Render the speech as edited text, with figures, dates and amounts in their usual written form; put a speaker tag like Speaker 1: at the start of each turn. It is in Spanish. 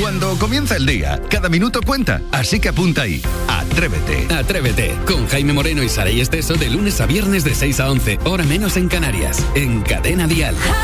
Speaker 1: Cuando comienza el día, cada minuto cuenta, así que apunta ahí. Atrévete.
Speaker 2: Atrévete, con Jaime Moreno y Saray Esteso de lunes a viernes de 6 a 11, hora menos en Canarias, en Cadena Dial.